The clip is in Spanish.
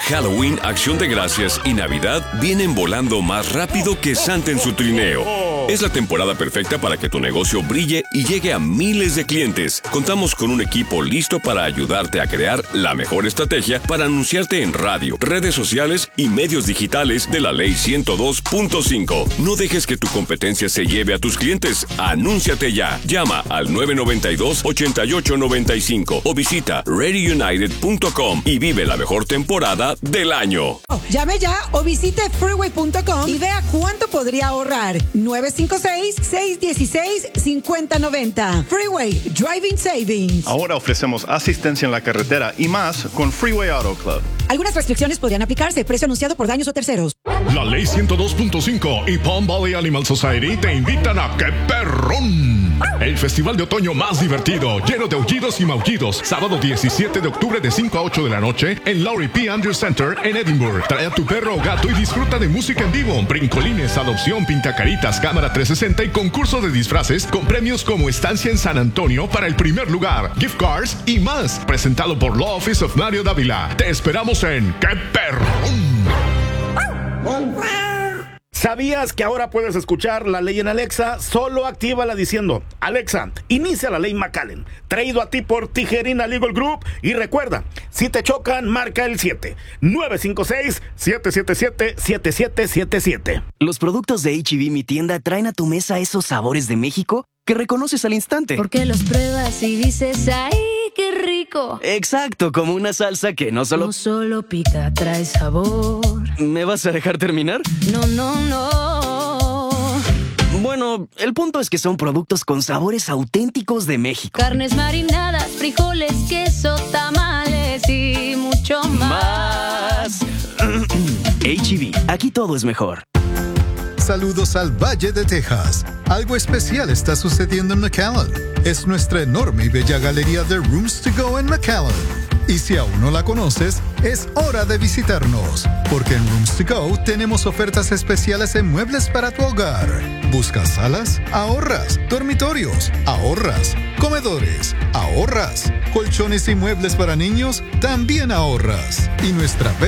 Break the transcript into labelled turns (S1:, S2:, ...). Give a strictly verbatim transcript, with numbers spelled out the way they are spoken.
S1: Halloween, Acción de Gracias y Navidad vienen volando más rápido que Santa en su trineo. Es la temporada perfecta para que tu negocio brille y llegue a miles de clientes. Contamos con un equipo listo para ayudarte a crear la mejor estrategia para anunciarte en radio, redes sociales y medios digitales de la Ley ciento dos punto cinco. No dejes que tu competencia se lleve a tus clientes. Anúnciate ya. Llama al nueve nueve dos, ocho ocho nueve cinco o visita ready united punto com y vive la mejor temporada del año.
S2: Llame ya o visite freeway punto com y vea cuánto podría ahorrar. nueve cinco seis, seis uno seis, cinco cero nueve cero. Freeway Driving Savings.
S3: Ahora ofrecemos asistencia en la carretera y más con Freeway Auto Club.
S2: Algunas restricciones podrían aplicarse. Precio anunciado por daños o terceros.
S4: La Ley ciento dos punto cinco y Palm Valley Animal Society te invitan a ¡Qué perrón! El festival de otoño más divertido, lleno de aullidos y maullidos. Sábado diecisiete de octubre de cinco a ocho de la noche en Laurie P. Andrews Center en Edinburgh. Trae a tu perro o gato y disfruta de música en vivo, brincolines, adopción, pintacaritas, cámara trescientos sesenta y concurso de disfraces con premios como estancia en San Antonio para el primer lugar, gift cards y más. Presentado por Law Office of Mario Dávila. Te esperamos en ¡Qué perrón!
S5: ¿Sabías que ahora puedes escuchar la ley en Alexa? Solo actívala diciendo: Alexa, inicia la ley McAllen. Traído a ti por Tijerina Legal Group. Y recuerda, si te chocan, marca el siete nueve cinco seis, siete siete siete, siete siete siete siete.
S6: Los productos de H E B Mi Tienda traen a tu mesa esos sabores de México que reconoces al instante.
S7: Porque los pruebas y dices, ¡ay, qué rico!
S6: Exacto, como una salsa que no solo...
S7: No solo pica, trae sabor.
S6: ¿Me vas a dejar terminar?
S7: No, no, no.
S6: Bueno, el punto es que son productos con sabores auténticos de México.
S7: Carnes marinadas, frijoles, queso, tamales y mucho más.
S6: Más. H E B, aquí todo es mejor.
S8: Saludos al Valle de Texas. Algo especial está sucediendo en McAllen. Es nuestra enorme y bella galería de Rooms to Go en McAllen. Y si aún no la conoces, es hora de visitarnos, porque en Rooms to Go tenemos ofertas especiales en muebles para tu hogar. ¿Buscas salas? Ahorras. Dormitorios. Ahorras. Comedores. Ahorras. Colchones y muebles para niños. También ahorras. Y nuestra